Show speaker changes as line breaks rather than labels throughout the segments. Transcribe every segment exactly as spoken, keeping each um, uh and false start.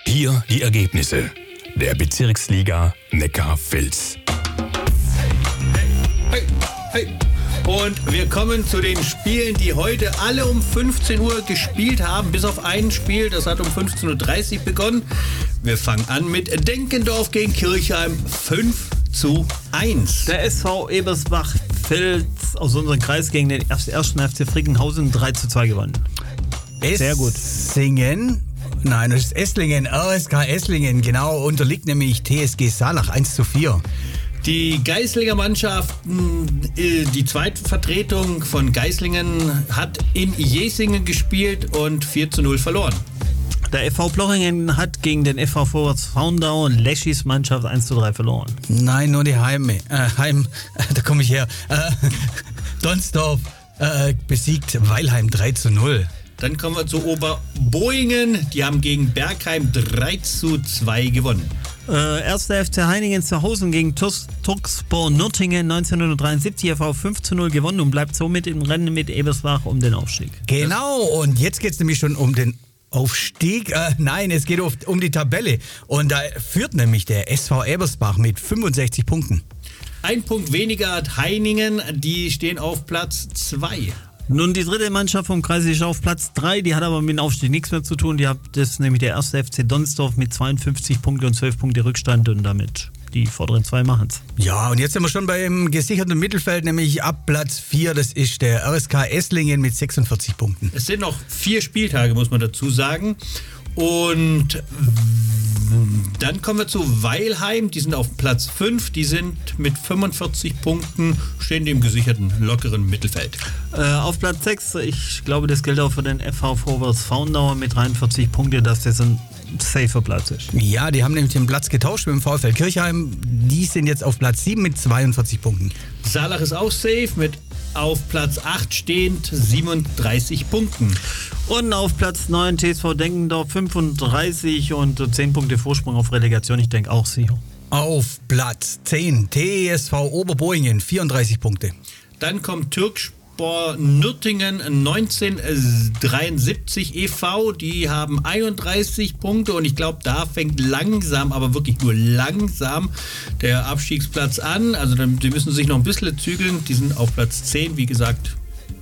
Hier die Ergebnisse der Bezirksliga Neckar-Vils.
Hey, hey. Und wir kommen zu den Spielen, die heute alle um fünfzehn Uhr gespielt haben, bis auf ein Spiel, das hat um fünfzehn Uhr dreißig begonnen. Wir fangen an mit Denkendorf gegen Kirchheim, fünf zu eins.
Der S V Ebersbach-Vils aus unserem Kreis gegen den ersten F C Frickenhausen drei zu zwei gewonnen. Sehr gut.
Esslingen, nein, das ist Esslingen, R S K Esslingen, genau, unterliegt nämlich T S G Saalach eins zu vier.
Die Geislinger Mannschaften, die Zweitvertretung von Geislingen hat in Jesingen gespielt und vier zu null verloren.
Der F V Plochingen hat gegen den F V Vorwärts Faundau und Leschis Mannschaft eins zu drei verloren.
Nein, nur die Heime. Äh, Heim, da komme ich her. Äh, Donsdorf äh, besiegt Weilheim drei zu null.
Dann kommen wir zu Oberboingen. Die haben gegen Bergheim drei zu zwei gewonnen.
Äh, erster F C Heiningen zu Hause gegen Turkspor Nürtingen neunzehnhundertdreiundsiebzig F V fünf zu null gewonnen und bleibt somit im Rennen mit Ebersbach um den Aufstieg.
Genau, und jetzt geht es nämlich schon um den Aufstieg. Äh, nein, es geht um die Tabelle. Und da führt nämlich der S V Ebersbach mit fünfundsechzig Punkten.
Ein Punkt weniger hat Heiningen, die stehen auf Platz zwei.
Nun, die dritte Mannschaft vom Kreis ist auf Platz drei, die hat aber mit dem Aufstieg nichts mehr zu tun. Die hat das nämlich der erste F C Donsdorf mit zweiundfünfzig Punkten und zwölf Punkte Rückstand und damit die vorderen zwei machen es.
Ja, und jetzt sind wir schon beim gesicherten Mittelfeld, nämlich ab Platz vier, das ist der R S K Esslingen mit sechsundvierzig Punkten.
Es sind noch vier Spieltage, muss man dazu sagen. Und dann kommen wir zu Weilheim, die sind auf Platz fünf, die sind mit fünfundvierzig Punkten, stehen im gesicherten, lockeren Mittelfeld.
Äh, auf Platz sechs, ich glaube, das gilt auch für den F V Vorwärts Faundau mit dreiundvierzig Punkten, dass das ein safer Platz ist.
Ja, die haben nämlich den Platz getauscht mit dem VfL Kirchheim, die sind jetzt auf Platz sieben mit zweiundvierzig Punkten.
Saalach ist auch safe mit auf Platz acht stehend siebenunddreißig Punkten.
Und auf Platz neun T S V Denkendorf fünfunddreißig und zehn Punkte Vorsprung auf Relegation, ich denke auch sicher.
Auf Platz zehn T S V Oberboingen, vierunddreißig Punkte.
Dann kommt Türkspor Nürtingen neunzehnhundertdreiundsiebzig e V, die haben einunddreißig Punkte und ich glaube, da fängt langsam, aber wirklich nur langsam der Abstiegsplatz an. Also die müssen sich noch ein bisschen zügeln, die sind auf Platz zehn, wie gesagt.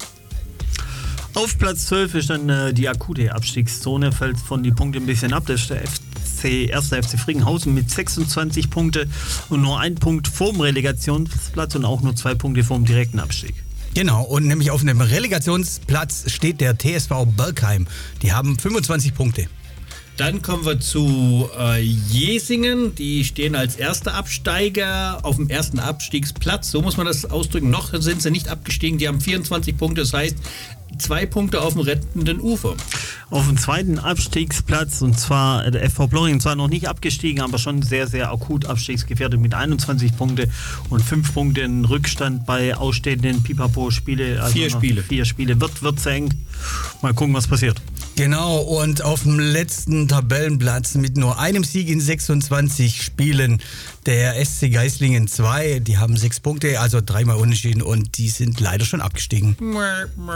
Auf Platz zwölf ist dann äh, die akute Abstiegszone, fällt von die Punkte ein bisschen ab. Das ist der F C, erster F C Frickenhausen mit sechsundzwanzig Punkte und nur ein Punkt vorm Relegationsplatz und auch nur zwei Punkte vorm direkten Abstieg.
Genau, und nämlich auf einem Relegationsplatz steht der T S V Bergheim. Die haben fünfundzwanzig Punkte.
Dann kommen wir zu äh, Jesingen. Die stehen als erster Absteiger auf dem ersten Abstiegsplatz. So muss man das ausdrücken. Noch sind sie nicht abgestiegen. Die haben vierundzwanzig Punkte. Das heißt, zwei Punkte auf dem rettenden Ufer.
Auf dem zweiten Abstiegsplatz, und zwar der F V Plochingen, zwar noch nicht abgestiegen, aber schon sehr, sehr akut abstiegsgefährdet mit einundzwanzig Punkte und fünf Punkte in Rückstand bei ausstehenden Pipapo-Spiele. Also
vier Spiele.
Vier Spiele. Wird, wird sehr eng. Mal gucken, was passiert.
Genau, und auf dem letzten Tabellenplatz mit nur einem Sieg in sechsundzwanzig Spielen der S C Geislingen zwei. Die haben sechs Punkte, also dreimal unentschieden und die sind leider schon abgestiegen.